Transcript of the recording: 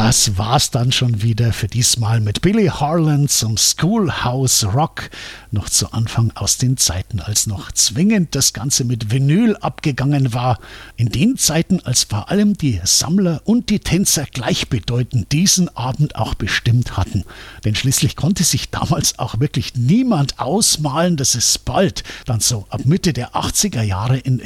Das war's dann schon wieder für diesmal mit Billy Harland zum Schoolhouse Rock. Noch zu Anfang aus den Zeiten, als noch zwingend das Ganze mit Vinyl abgegangen war. In den Zeiten, als vor allem die Sammler und die Tänzer gleichbedeutend diesen Abend auch bestimmt hatten. Denn schließlich konnte sich damals auch wirklich niemand ausmalen, dass es bald, dann so ab Mitte der 80er Jahre in